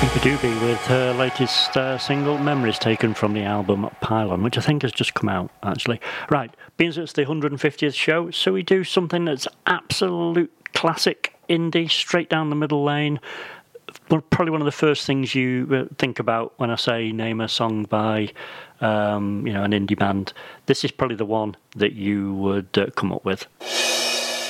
Doobie with her latest single, Memories, taken from the album Pylon, which I think has just come out, actually. Right, being it's the 150th show, so we do something that's absolute classic indie, straight down the middle lane. Probably one of the first things you think about when I say name a song by an indie band. This is probably the one that you would come up with.